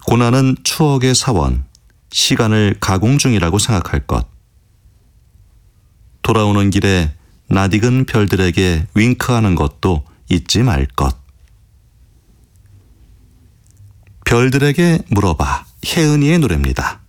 고난은 추억의 사원, 시간을 가공 중이라고 생각할 것. 돌아오는 길에 낯익은 별들에게 윙크하는 것도 잊지 말 것. 별들에게 물어봐, 혜은이의 노래입니다.